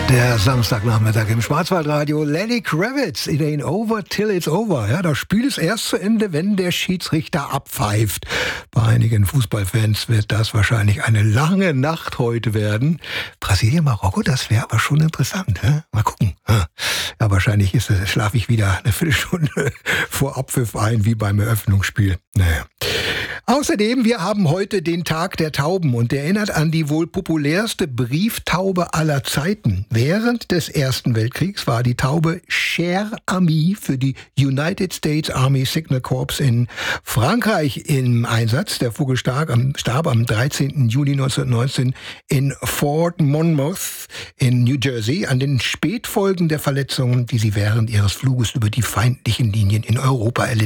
Der Samstagnachmittag im Schwarzwaldradio. Lenny Kravitz, It Ain't Over Till It's Over. Ja, das Spiel ist erst zu Ende, wenn der Schiedsrichter abpfeift. Bei einigen Fußballfans wird das wahrscheinlich eine lange Nacht heute werden. Brasilien, Marokko, das wäre aber schon interessant. Hä? Mal gucken. Ja, wahrscheinlich schlafe ich wieder eine Viertelstunde vor Abpfiff ein, wie beim Eröffnungsspiel. Naja. Außerdem, wir haben heute den Tag der Tauben und der erinnert an die wohl populärste Brieftaube aller Zeiten. Während des Ersten Weltkriegs war die Taube Cher Ami für die United States Army Signal Corps in Frankreich im Einsatz. Der Vogel starb am 13. Juli 1919 in Fort Monmouth in New Jersey an den Spätfolgen der Verletzungen, die sie während ihres Fluges über die feindlichen Linien in Europa erlitt.